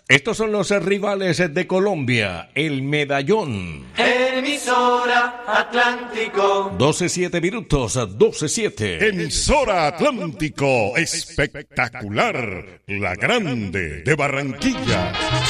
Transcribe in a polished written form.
Estos son los rivales de Colombia, el Medallón. Emisora Atlántico. 12:07 minutos, 12:07. Emisora Atlántico, espectacular, la grande de Barranquilla.